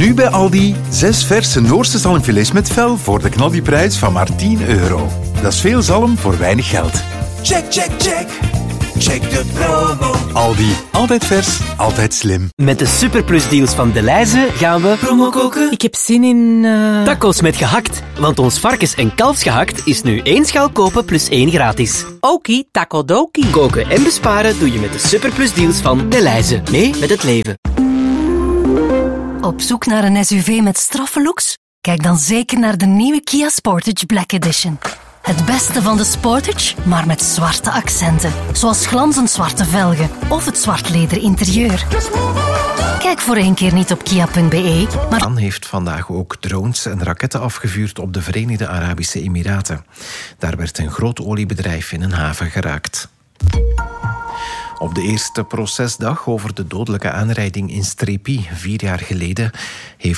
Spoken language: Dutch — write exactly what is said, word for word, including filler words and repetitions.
Nu bij Aldi, zes verse Noorse zalmfilets met vel voor de knaldiprijs van maar tien euro. Dat is veel zalm voor weinig geld. Check, check, check. Check de promo. Aldi, altijd vers, altijd slim. Met de superplusdeals van Delhaize gaan we Promo koken. Ik heb zin in... Uh... tacos met gehakt. Want ons varkens- en kalfsgehakt is nu één schaal kopen plus één gratis. Okie, taco dokie. Koken en besparen doe je met de superplusdeals van Delhaize. Mee met het leven. Op zoek naar een S U V met straffe looks? Kijk dan zeker naar de nieuwe Kia Sportage Black Edition. Het beste van de Sportage, maar met zwarte accenten. Zoals glanzend zwarte velgen of het zwart leder interieur. Kijk voor één keer niet op kia punt b e, maar... Iran heeft vandaag ook drones en raketten afgevuurd op de Verenigde Arabische Emiraten. Daar werd een groot oliebedrijf in een haven geraakt. Op de eerste procesdag over de dodelijke aanrijding in Strepi vier jaar geleden heeft